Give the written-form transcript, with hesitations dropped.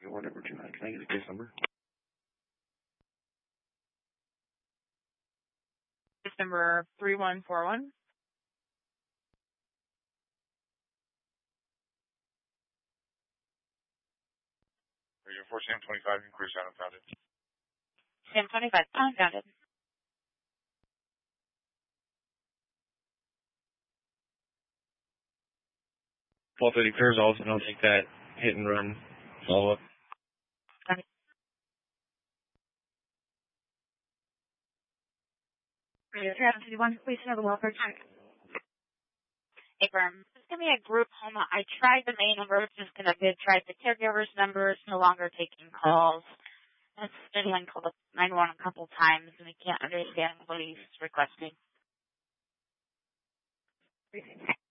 Whatever, can I get a case number? Case number 3141. Radio 4 Sam 25, inquiry sound unfounded. Sam 25, unfounded. 1230 clears also, and I'll take that hit and run follow-up. Radio 351, please know the welfare check. Hey, firm. It's going to be a group home. I tried the main number, it's just going to be tried the caregiver's number. It's no longer taking calls. It's been called 911 a couple times, and I can't understand what he's requesting.